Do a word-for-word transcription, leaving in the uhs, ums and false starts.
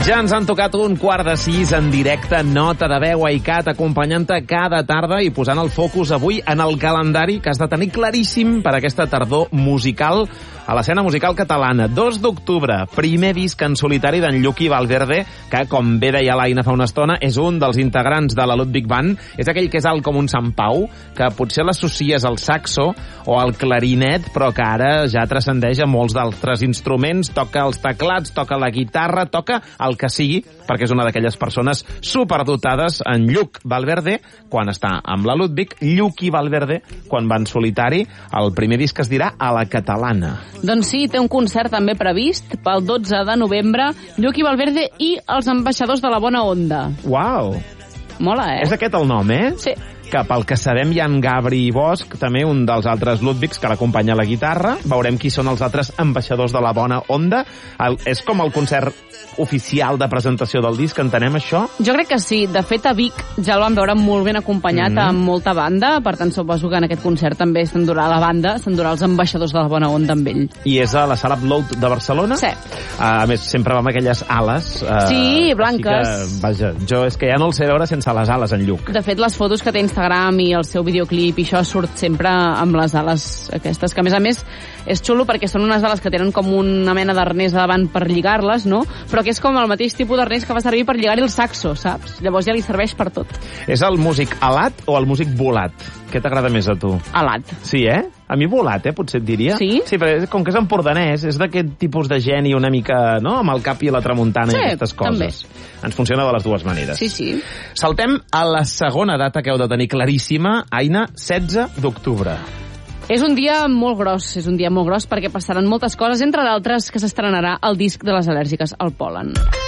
Ja ens han tocat un quart de sis en directe, Nota de Veu a ICAT, acompanyant-te cada tarda i posant el focus avui en el calendari que has de tenir claríssim per aquesta tardor musical a l'escena musical catalana. dos d'octubre, primer disc en solitari d'en Lluqui Valverde, que, com bé deia l'Aina fa una estona, és un dels integrants de la Ludwig Band. És aquell que és alt com un Sant Pau, que potser l'associes al saxo o al clarinet, però que ara ja transcendeix a molts d'altres instruments, toca els teclats, toca la guitarra, toca el que sigui, perquè és una d'aquelles persones superdotades. En Lluc Valverde, quan està amb la Ludwig, Lluqui Valverde, quan va en solitari, el primer disc es dirà A la Catalana. Doncs sí, té un concert també previst pel dotze de novembre, Lluqui Valverde i els ambaixadors de la bona onda. Uau! Mola, eh? És aquest el nom, eh? Sí. Que pel que sabem hi ha en Gabri i Bosch, també un dels altres Ludwigs que l'acompanya a la guitarra. Veurem qui són els altres ambaixadors de la bona onda. El, és com el concert oficial de presentació del disc, entenem això? Jo crec que sí. De fet, a Vic ja el vam veure molt ben acompanyat mm-hmm. amb molta banda, per tant suposo que en aquest concert també s'endurà la banda, s'endurà els ambaixadors de la bona onda amb ell. I és a la Sala Upload de Barcelona? Sí. Uh, a més, sempre va amb aquelles ales. Uh, sí, blanques. Que, vaja, jo és que ja no el sé veure sense les ales, en Lluc. De fet, les fotos que té Instagram i el seu videoclip i això surt sempre amb les ales aquestes, que a més a més és xulo perquè són unes ales que tenen com una mena d'arnès a davant per lligar-les, no? Però que és com el mateix tipus d'arnès que va servir per lligar-hi el saxo, saps? Llavors ja li serveix per tot. És el músic alat o el músic volat? Què t'agrada més a tu? Alat. Sí, eh? A mi volat, eh, potser et diria. Sí? Sí, però com que és empordanès, és d'aquest tipus de geni una mica, no?, amb el cap i la tramuntana sí, i aquestes coses. També. Ens funciona de les dues maneres. Sí, sí. Saltem a la segona data que heu de tenir claríssima, Aina, setze d'octubre. És un dia molt gros, és un dia molt gros perquè passaran moltes coses, entre d'altres que s'estrenarà el disc de les al·lèrgiques al pol·len.